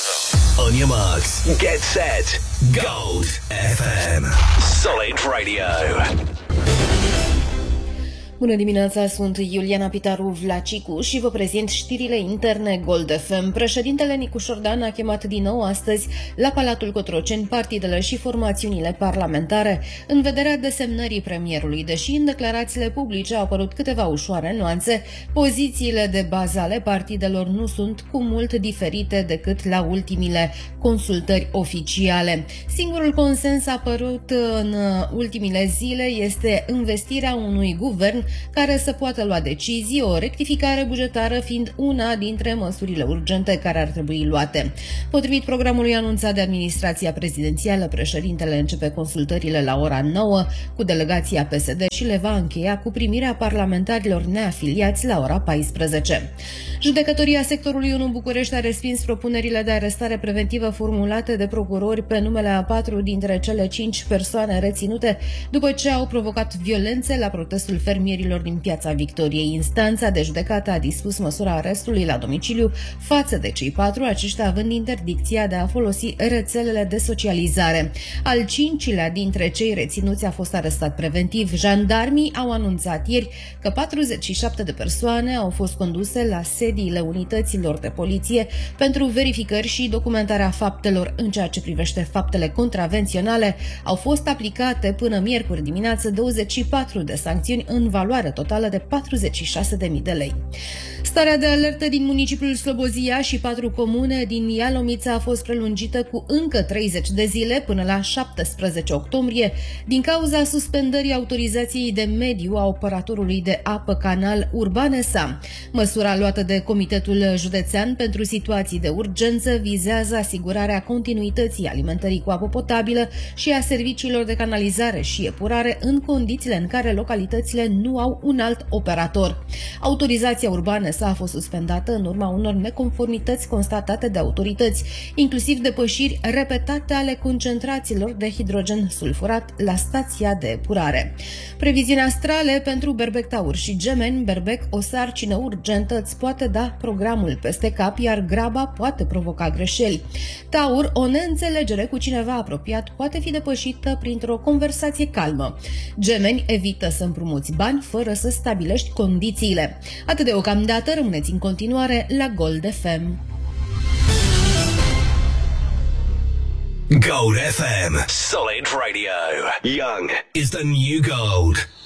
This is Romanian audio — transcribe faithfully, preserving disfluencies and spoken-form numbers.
On your marks, get set, Gold F M. Solid Radio. Bună dimineața, sunt Iuliana Pitaru Vlacicu și vă prezint știrile interne Gold F M. Președintele Nicu Șordan a chemat din nou astăzi la Palatul Cotroceni partidele și formațiunile parlamentare în vederea desemnării premierului. Deși în declarațiile publice au apărut câteva ușoare nuanțe, pozițiile de bază ale partidelor nu sunt cu mult diferite decât la ultimile consultări oficiale. Singurul consens apărut în ultimile zile este investirea unui guvern care să poată lua decizii, o rectificare bugetară fiind una dintre măsurile urgente care ar trebui luate. Potrivit programului anunțat de administrația prezidențială, președintele începe consultările la ora nouă cu delegația P S D și le va încheia cu primirea parlamentarilor neafiliați la ora paisprezece. Judecătoria sectorului unu București a respins propunerile de arestare preventivă formulate de procurori pe numele a patru dintre cele cinci persoane reținute după ce au provocat violențe la protestul fermierilor din Piața Victoriei. Instanța de judecată a dispus măsura arestului la domiciliu față de cei patru, aceștia având interdicția de a folosi rețelele de socializare. Al cincilea dintre cei reținuți a fost arestat preventiv. Jandarmii au anunțat ieri că patruzeci și șapte de persoane au fost conduse la sediile unităților de poliție pentru verificări și documentarea faptelor. În ceea ce privește faptele contravenționale, au fost aplicate până miercuri dimineață douăzeci și patru de sancțiuni în valoare totală de patruzeci și șase de mii de lei. Starea de alertă din municipiul Slobozia și patru comune din Ialomița a fost prelungită cu încă treizeci de zile până la șaptesprezece octombrie din cauza suspendării autorizației de mediu a operatorului de apă canal Urbanesa. Măsura luată de Comitetul Județean pentru Situații de Urgență vizează asigurarea continuității alimentării cu apă potabilă și a serviciilor de canalizare și epurare în condițiile în care localitățile nu au un alt operator. Autorizația Urbanesa a fost suspendată în urma unor neconformități constatate de autorități, inclusiv depășiri repetate ale concentrațiilor de hidrogen sulfurat la stația de epurare. Previziuni astrale pentru Berbec, Taur și Gemeni. Berbec, o sarcină urgentă îți poate da programul peste cap, iar graba poate provoca greșeli. Taur, o neînțelegere cu cineva apropiat poate fi depășită printr-o conversație calmă. Gemeni, evită să împrumuți bani fără să stabilești condițiile. Atât deocamdată, rămâneți în continuare la Gold F M. Gold F M. Solid Radio. Young is the new gold.